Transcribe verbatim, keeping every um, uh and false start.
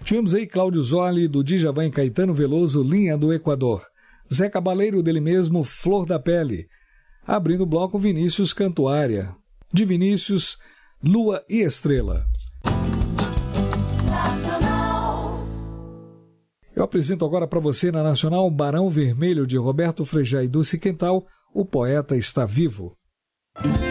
Tivemos aí Cláudio Zoli, do Djavan e Caetano Veloso, Linha do Equador. Zé Cabaleiro, dele mesmo, Flor da Pele. Abrindo o bloco, Vinícius Cantuária. De Vinícius, Lua e Estrela. Nacional. Eu apresento agora para você na Nacional Barão Vermelho, de Roberto Frejá e Dulce Quental, O Poeta Está Vivo.